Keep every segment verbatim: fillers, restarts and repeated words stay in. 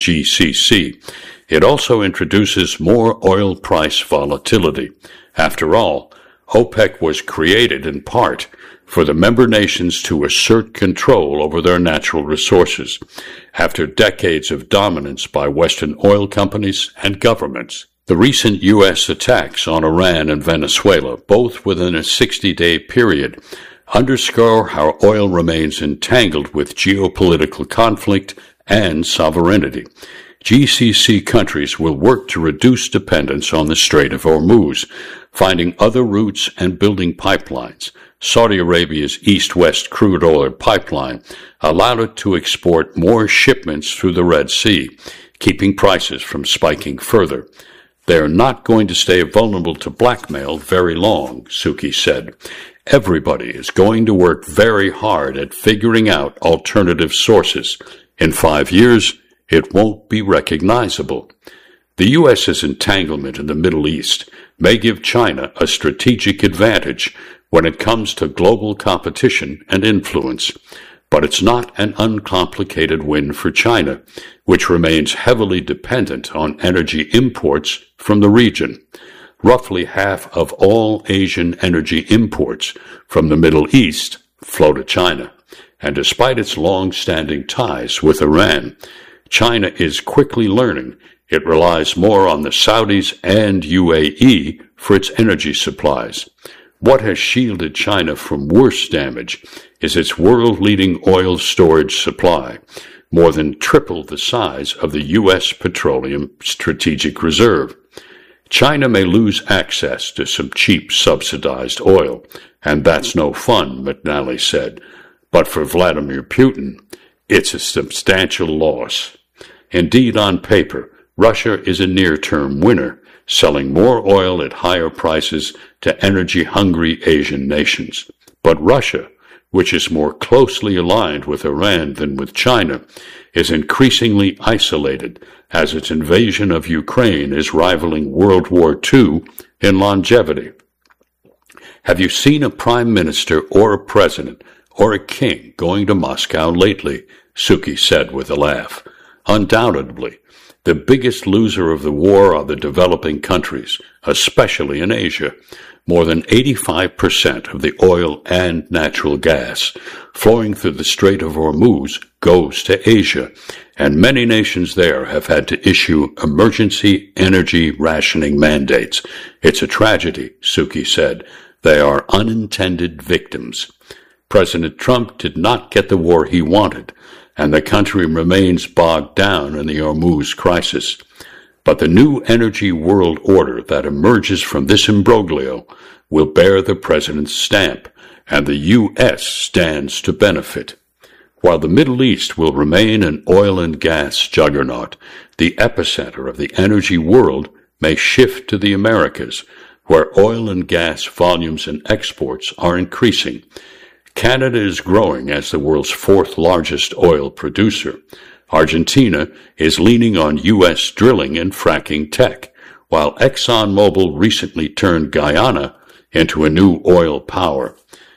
G C C. It also introduces more oil price volatility. After all, OPEC was created in part for the member nations to assert control over their natural resources after decades of dominance by Western oil companies and governments. The recent U S attacks on Iran and Venezuela, both within a sixty-day period, underscore how oil remains entangled with geopolitical conflict and sovereignty. G C C countries will work to reduce dependence on the Strait of Hormuz, finding other routes and building pipelines. Saudi Arabia's east-west crude oil pipeline allowed it to export more shipments through the Red Sea, keeping prices from spiking further. They are not going to stay vulnerable to blackmail very long, Suki said. Everybody is going to work very hard at figuring out alternative sources. In five years, it won't be recognizable. The U S's entanglement in the Middle East may give China a strategic advantage when it comes to global competition and influence, but it's not an uncomplicated win for China, which remains heavily dependent on energy imports from the region. Roughly half of all Asian energy imports from the Middle East flow to China, and despite its long-standing ties with Iran, China is quickly learning it relies more on the Saudis and U A E for its energy supplies. What has shielded China from worse damage is its world-leading oil storage supply, more than triple the size of the U S Petroleum Strategic Reserve. China may lose access to some cheap subsidized oil, and that's no fun, McNally said. But for Vladimir Putin, it's a substantial loss. Indeed, on paper, Russia is a near-term winner, selling more oil at higher prices to energy-hungry Asian nations. But Russia, which is more closely aligned with Iran than with China, is increasingly isolated as its invasion of Ukraine is rivaling World War Two in longevity. Have you seen a prime minister or a president or a king going to Moscow lately? Suki said with a laugh. Undoubtedly, the biggest loser of the war are the developing countries, especially in Asia. More than eighty-five percent of the oil and natural gas flowing through the Strait of Hormuz goes to Asia, and many nations there have had to issue emergency energy rationing mandates. It's a tragedy, Suki said. They are unintended victims. President Trump did not get the war he wanted, and the country remains bogged down in the Hormuz crisis. But the new energy world order that emerges from this imbroglio will bear the president's stamp, and the U S stands to benefit. While the Middle East will remain an oil and gas juggernaut, the epicenter of the energy world may shift to the Americas, where oil and gas volumes and exports are increasing. Canada is growing as the world's fourth largest oil producer. Argentina is leaning on U S drilling and fracking tech, while ExxonMobil recently turned Guyana into a new oil power.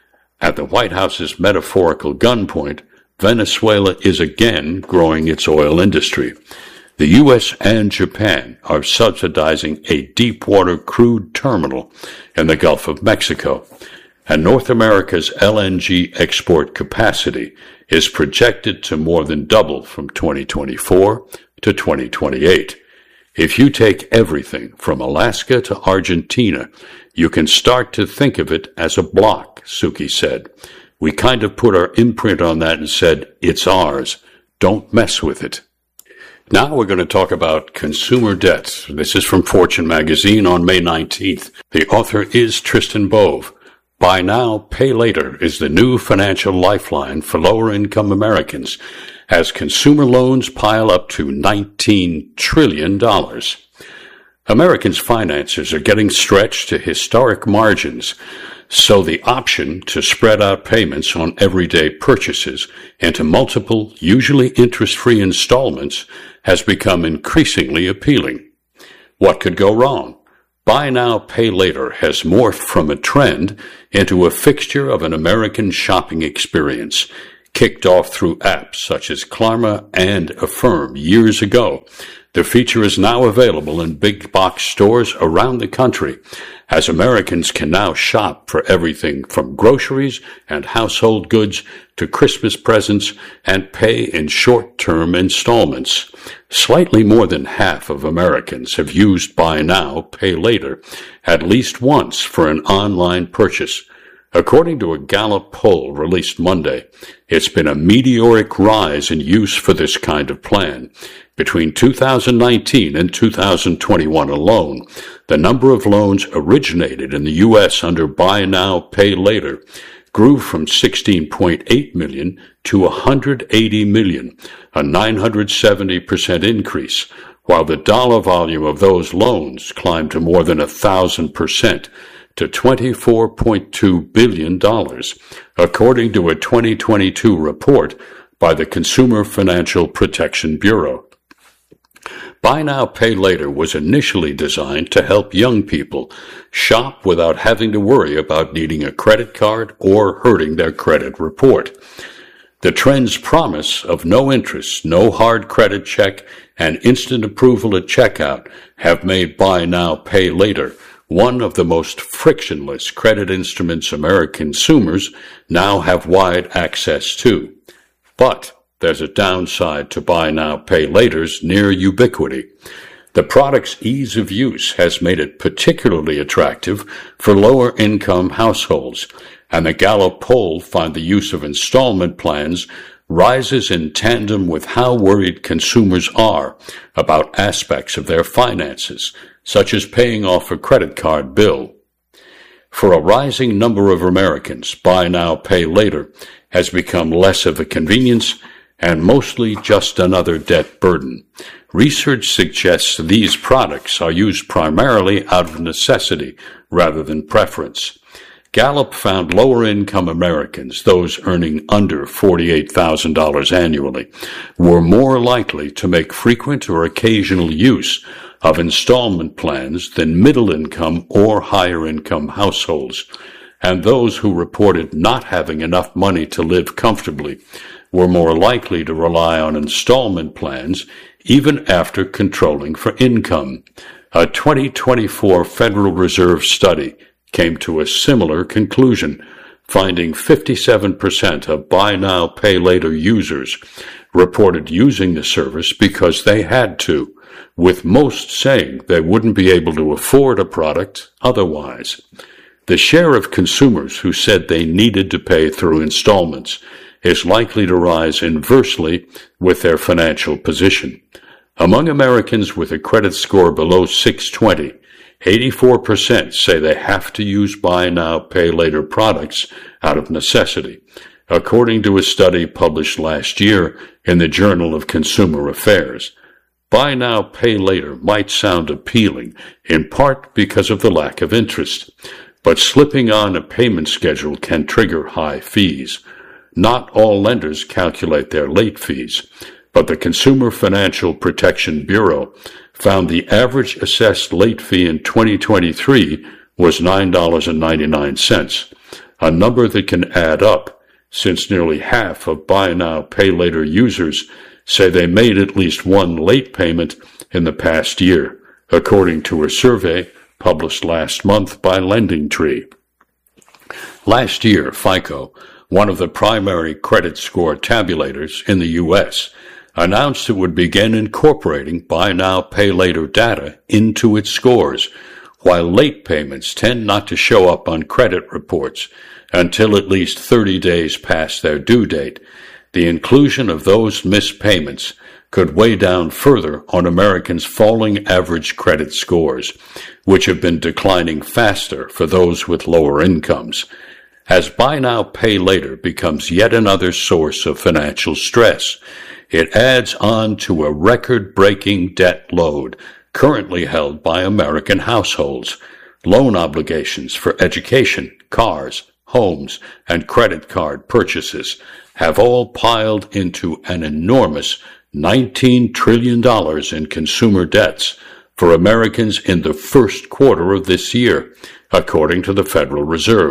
At the White House's metaphorical gunpoint, Venezuela is again growing its oil industry. The U S and Japan are subsidizing a deepwater crude terminal in the Gulf of Mexico, and North America's L N G export capacity is projected to more than double from twenty twenty-four to twenty twenty-eight. If you take everything from Alaska to Argentina, you can start to think of it as a block, Suki said. We kind of put our imprint on that and said, it's ours. Don't mess with it. Now we're going to talk about consumer debt. This is from Fortune magazine on May nineteenth. The author is Tristan Bove. Buy now, pay later is the new financial lifeline for lower-income Americans as consumer loans pile up to nineteen trillion dollars. Americans' finances are getting stretched to historic margins, so the option to spread out payments on everyday purchases into multiple, usually interest-free installments has become increasingly appealing. What could go wrong? Buy now, pay later has morphed from a trend into a fixture of an American shopping experience. Kicked off through apps such as Klarna and Affirm years ago, the feature is now available in big box stores around the country, as Americans can now shop for everything from groceries and household goods to Christmas presents and pay in short-term installments. Slightly more than half of Americans have used Buy Now, Pay Later at least once for an online purchase. According to a Gallup poll released Monday, it's been a meteoric rise in use for this kind of plan. Between two thousand nineteen and two thousand twenty-one alone, the number of loans originated in the U S under Buy Now, Pay Later grew from sixteen point eight million to one hundred eighty million, a nine hundred seventy percent increase, while the dollar volume of those loans climbed to more than one thousand percent to twenty-four point two billion dollars, according to a twenty twenty-two report by the Consumer Financial Protection Bureau. Buy Now, Pay Later was initially designed to help young people shop without having to worry about needing a credit card or hurting their credit report. The trend's promise of no interest, no hard credit check, and instant approval at checkout have made Buy Now, Pay Later one of the most frictionless credit instruments American consumers now have wide access to. But there's a downside to Buy Now, Pay Later's near ubiquity. The product's ease of use has made it particularly attractive for lower-income households, and the Gallup poll found the use of installment plans rises in tandem with how worried consumers are about aspects of their finances, such as paying off a credit card bill. For a rising number of Americans, Buy Now, Pay Later has become less of a convenience and mostly just another debt burden. Research suggests these products are used primarily out of necessity rather than preference. Gallup found lower-income Americans, those earning under forty-eight thousand dollars annually, were more likely to make frequent or occasional use of installment plans than middle-income or higher-income households, and those who reported not having enough money to live comfortably were more likely to rely on installment plans even after controlling for income. A twenty twenty-four Federal Reserve study came to a similar conclusion, finding fifty-seven percent of Buy Now, Pay Later users reported using the service because they had to, with most saying they wouldn't be able to afford a product otherwise. The share of consumers who said they needed to pay through installments is likely to rise inversely with their financial position. Among Americans with a credit score below six twenty, eighty-four percent say they have to use Buy Now, Pay Later products out of necessity, according to a study published last year in the Journal of Consumer Affairs. Buy Now, Pay Later might sound appealing, in part because of the lack of interest, but slipping on a payment schedule can trigger high fees. Not all lenders calculate their late fees, but the Consumer Financial Protection Bureau found the average assessed late fee in twenty twenty-three was nine dollars and ninety-nine cents, a number that can add up since nearly half of Buy Now, Pay Later users say they made at least one late payment in the past year, according to a survey published last month by LendingTree. Last year, FICO, one of the primary credit score tabulators in the U S, announced it would begin incorporating Buy Now, Pay Later data into its scores, while late payments tend not to show up on credit reports until at least thirty days past their due date. The inclusion of those missed payments could weigh down further on Americans' falling average credit scores, which have been declining faster for those with lower incomes. As Buy Now, Pay Later becomes yet another source of financial stress, it adds on to a record-breaking debt load currently held by American households. Loan obligations for education, cars, homes, and credit card purchases have all piled into an enormous nineteen trillion dollars in consumer debts for Americans in the first quarter of this year, according to the Federal Reserve.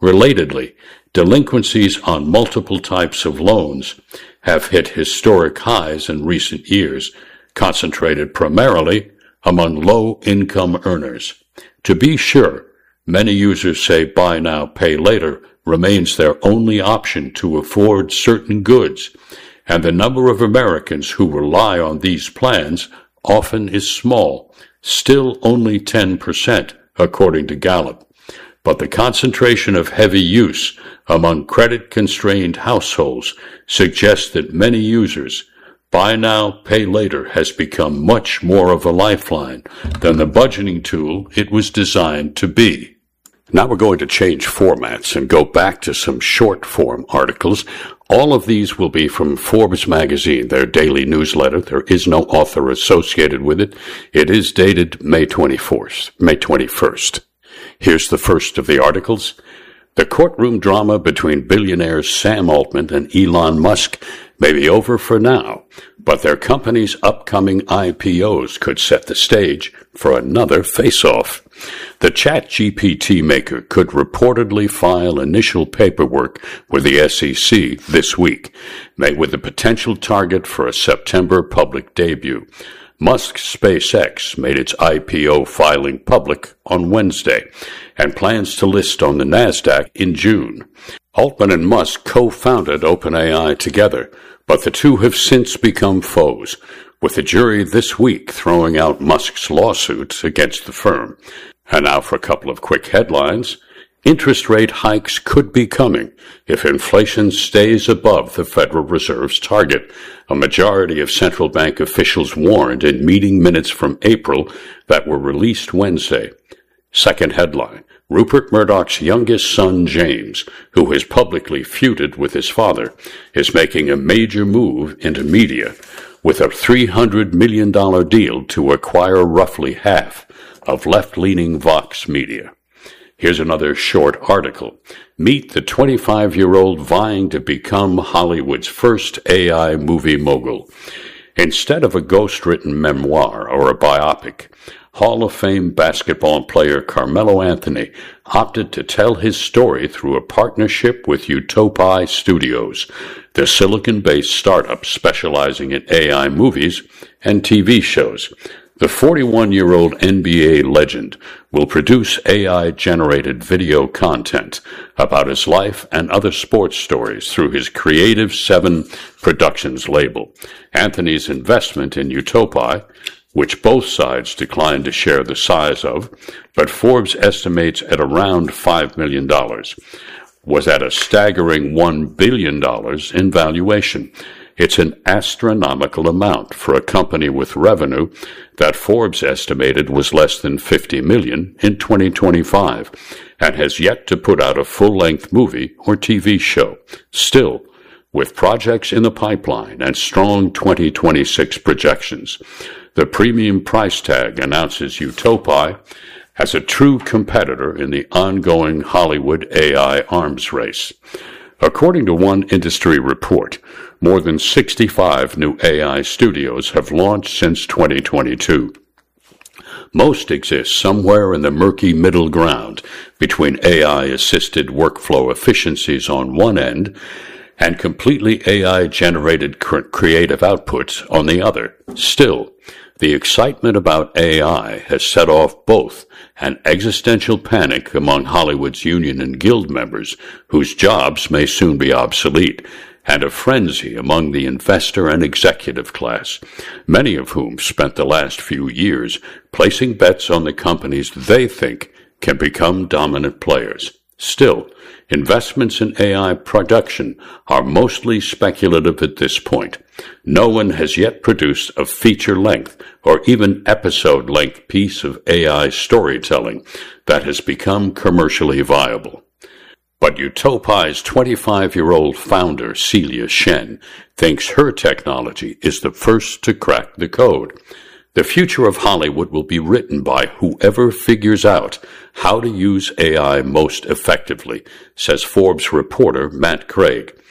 Relatedly, delinquencies on multiple types of loans have hit historic highs in recent years, concentrated primarily among low-income earners. To be sure, many users say buy now, pay later remains their only option to afford certain goods, and the number of Americans who rely on these plans often is small, still only ten percent, according to Gallup. But the concentration of heavy use among credit-constrained households suggests that many users, buy now, pay later has become much more of a lifeline than the budgeting tool it was designed to be. Now we're going to change formats and go back to some short-form articles. All of these will be from Forbes magazine, their daily newsletter. There is no author associated with it. It is dated May twenty-fourth, May twenty-first. Here's the first of the articles. The courtroom drama between billionaires Sam Altman and Elon Musk may be over for now, but their company's upcoming I P Os could set the stage for another face-off. The ChatGPT maker could reportedly file initial paperwork with the S E C this week, made with the potential target for a September public debut. Musk's SpaceX made its I P O filing public on Wednesday and plans to list on the NASDAQ in June. Altman and Musk co-founded OpenAI together, but the two have since become foes, with the jury this week throwing out Musk's lawsuits against the firm. And now for a couple of quick headlines. Interest rate hikes could be coming if inflation stays above the Federal Reserve's target. A majority of central bank officials warned in meeting minutes from April that were released Wednesday. Second headline, Rupert Murdoch's youngest son, James, who has publicly feuded with his father, is making a major move into media with a three hundred million dollars deal to acquire roughly half of left-leaning Vox Media. Here's another short article. Meet the twenty-five-year-old vying to become Hollywood's first A I movie mogul. Instead of a ghost-written memoir or a biopic, Hall of Fame basketball player Carmelo Anthony opted to tell his story through a partnership with Utopi Studios, the Silicon-based startup specializing in A I movies and T V shows. The forty-one-year-old N B A legend will produce A I-generated video content about his life and other sports stories through his Creative Seven Productions label. Anthony's investment in Utopi, which both sides declined to share the size of, but Forbes estimates at around five million dollars, was at a staggering one billion dollars in valuation. It's an astronomical amount for a company with revenue that Forbes estimated was less than fifty million dollars in twenty twenty-five and has yet to put out a full-length movie or T V show. Still, with projects in the pipeline and strong twenty twenty-six projections, the premium price tag announces Utopi as a true competitor in the ongoing Hollywood A I arms race. According to one industry report, more than sixty-five new A I studios have launched since twenty twenty-two. Most exist somewhere in the murky middle ground between A I-assisted workflow efficiencies on one end and completely A I-generated creative outputs on the other. Still, the excitement about A I has set off both an existential panic among Hollywood's union and guild members, whose jobs may soon be obsolete, and a frenzy among the investor and executive class, many of whom spent the last few years placing bets on the companies they think can become dominant players. Still, investments in A I production are mostly speculative at this point. No one has yet produced a feature-length or even episode-length piece of A I storytelling that has become commercially viable. But Utopi's twenty-five-year-old founder, Celia Shen, thinks her technology is the first to crack the code. The future of Hollywood will be written by whoever figures out how to use A I most effectively, says Forbes reporter Matt Craig.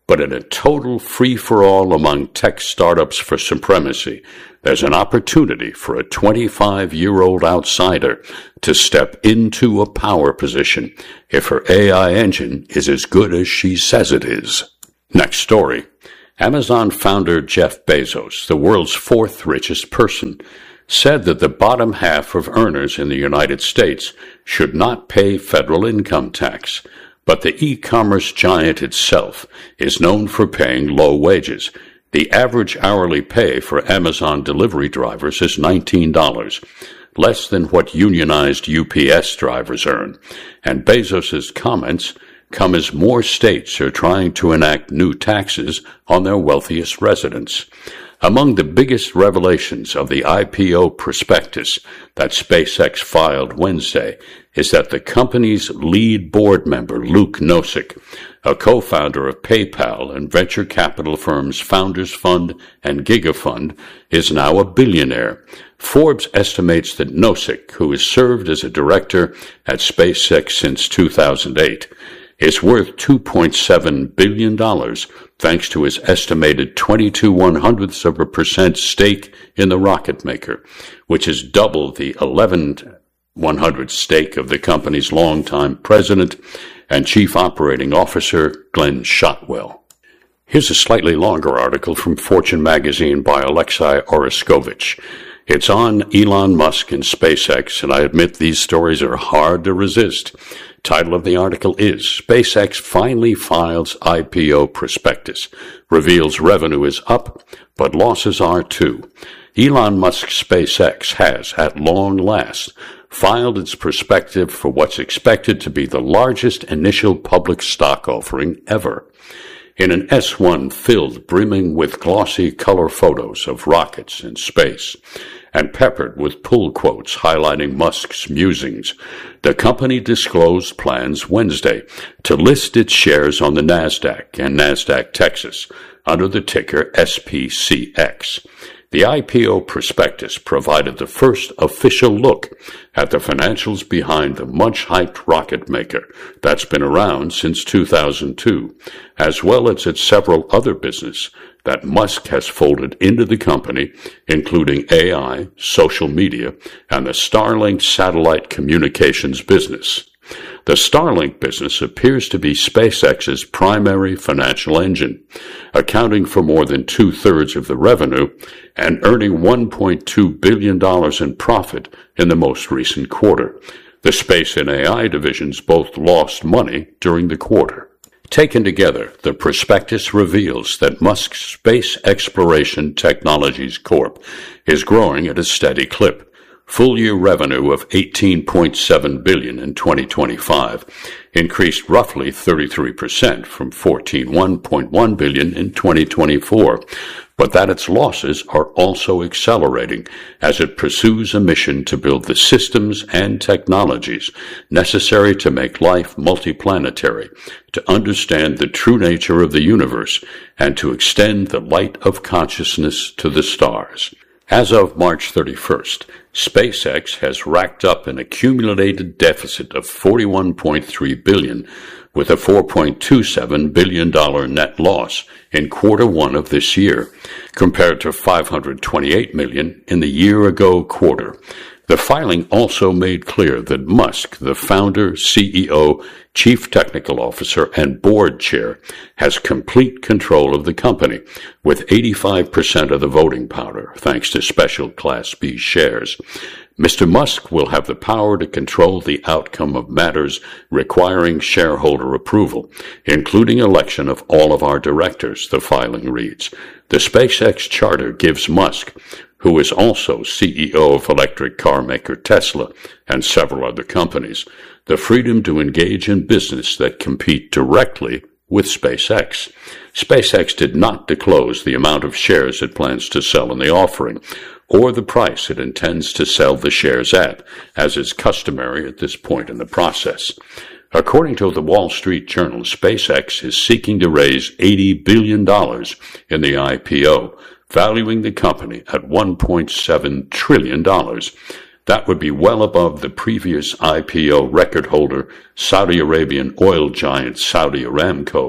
But in a total free-for-all among tech startups for supremacy, there's an opportunity for a twenty-five-year-old outsider to step into a power position if her A I engine is as good as she says it is. Next story. Amazon founder Jeff Bezos, the world's fourth richest person, said that the bottom half of earners in the United States should not pay federal income tax. But the e-commerce giant itself is known for paying low wages. The average hourly pay for Amazon delivery drivers is nineteen dollars, less than what unionized U P S drivers earn. And Bezos's comments come as more states are trying to enact new taxes on their wealthiest residents. Among the biggest revelations of the I P O prospectus that SpaceX filed Wednesday is that the company's lead board member, Luke Nosek, a co-founder of PayPal and venture capital firms Founders Fund and GigaFund, is now a billionaire. Forbes estimates that Nosek, who has served as a director at SpaceX since two thousand eight, is worth two point seven billion dollars thanks to his estimated twenty-two one-hundredths of a percent stake in the rocket maker, which is double the eleven one-hundredth stake of the company's longtime president and chief operating officer, Glenn Shotwell. Here's a slightly longer article from Fortune magazine by Alexei Oreskovich. It's on Elon Musk and SpaceX, and I admit these stories are hard to resist. Title of the article is SpaceX Finally Files I P O Prospectus, Reveals Revenue is Up, but Losses Are Too. Elon Musk's SpaceX has, at long last, filed its prospectus for what's expected to be the largest initial public stock offering ever. In an S one filled brimming with glossy color photos of rockets in space, and peppered with pull quotes highlighting Musk's musings, the company disclosed plans Wednesday to list its shares on the NASDAQ and NASDAQ Texas under the ticker S P C X. The I P O prospectus provided the first official look at the financials behind the much-hyped rocket maker that's been around since two thousand two, as well as its several other businesses that Musk has folded into the company, including A I, social media, and the Starlink satellite communications business. The Starlink business appears to be SpaceX's primary financial engine, accounting for more than two-thirds of the revenue and earning one point two billion dollars in profit in the most recent quarter. The space and A I divisions both lost money during the quarter. Taken together, the prospectus reveals that Musk's Space Exploration Technologies Corporation is growing at a steady clip. Full-year revenue of eighteen point seven billion dollars in twenty twenty-five increased roughly thirty-three percent from fourteen point one billion dollars in twenty twenty-four, but that its losses are also accelerating as it pursues a mission to build the systems and technologies necessary to make life multiplanetary, to understand the true nature of the universe, and to extend the light of consciousness to the stars. As of March thirty-first, SpaceX has racked up an accumulated deficit of forty-one point three billion dollars with a four point two seven billion dollars net loss in quarter one of this year, compared to five hundred twenty-eight million dollars in the year-ago quarter. The filing also made clear that Musk, the founder, C E O, chief technical officer, and board chair, has complete control of the company, with eighty-five percent of the voting power, thanks to special Class B shares. Mister Musk will have the power to control the outcome of matters requiring shareholder approval, including election of all of our directors, the filing reads. The SpaceX charter gives Musk, who is also C E O of electric car maker Tesla and several other companies, the freedom to engage in business that compete directly with SpaceX. SpaceX did not disclose the amount of shares it plans to sell in the offering, or the price it intends to sell the shares at, as is customary at this point in the process. According to the Wall Street Journal, SpaceX is seeking to raise eighty billion dollars in the I P O, valuing the company at one point seven trillion dollars. That would be well above the previous I P O record holder, Saudi Arabian oil giant Saudi Aramco,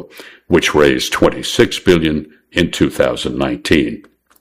which raised twenty-six billion dollars in two thousand nineteen.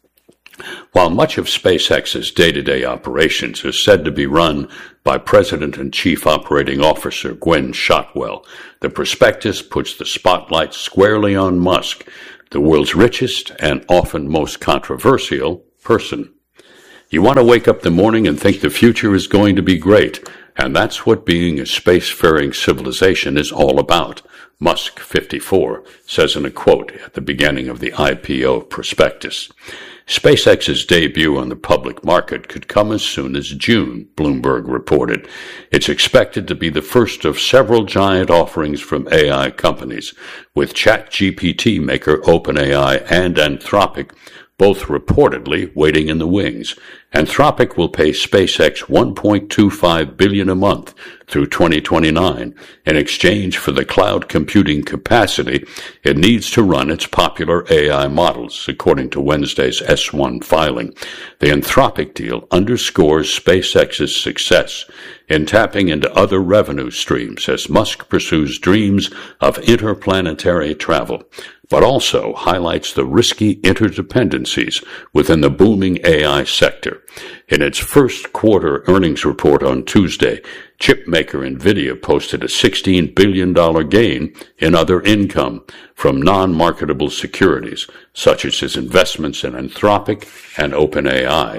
While much of SpaceX's day-to-day operations are said to be run by President and Chief Operating Officer Gwynne Shotwell, the prospectus puts the spotlight squarely on Musk, the world's richest and often most controversial person. You want to wake up in the morning and think the future is going to be great, and that's what being a spacefaring civilization is all about, Musk, fifty-four, says in a quote at the beginning of the I P O prospectus. SpaceX's debut on the public market could come as soon as June, Bloomberg reported. It's expected to be the first of several giant offerings from A I companies, with ChatGPT maker OpenAI and Anthropic both reportedly waiting in the wings. Anthropic will pay SpaceX one point two five billion dollars a month through twenty twenty-nine in exchange for the cloud computing capacity it needs to run its popular A I models, according to Wednesday's S one filing. The Anthropic deal underscores SpaceX's success in tapping into other revenue streams as Musk pursues dreams of interplanetary travel, but also highlights the risky interdependencies within the booming A I sector. In its first quarter earnings report on Tuesday, chipmaker NVIDIA posted a sixteen billion dollars gain in other income from non-marketable securities, such as its investments in Anthropic and OpenAI.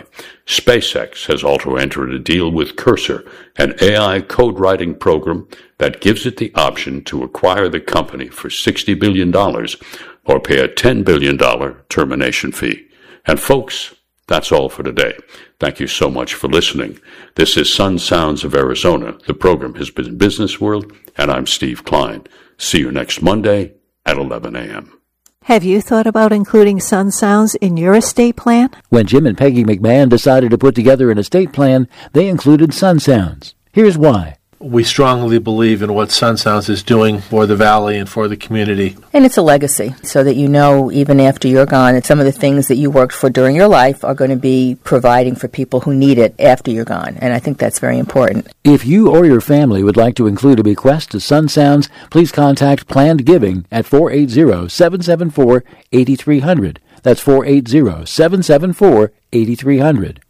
SpaceX has also entered a deal with Cursor, an A I code-writing program that gives it the option to acquire the company for sixty billion dollars or pay a ten billion dollars termination fee. And folks, that's all for today. Thank you so much for listening. This is Sun Sounds of Arizona. The program has been Business World, and I'm Steve Klein. See you next Monday at eleven a.m. Have you thought about including Sun Sounds in your estate plan? When Jim and Peggy McMahon decided to put together an estate plan, they included Sun Sounds. Here's why. We strongly believe in what Sun Sounds is doing for the Valley and for the community. And it's a legacy, so that you know even after you're gone that some of the things that you worked for during your life are going to be providing for people who need it after you're gone. And I think that's very important. If you or your family would like to include a bequest to Sun Sounds, please contact Planned Giving at four eight zero, seven seven four, eight three zero zero. That's four eight zero, seven seven four, eight three zero zero.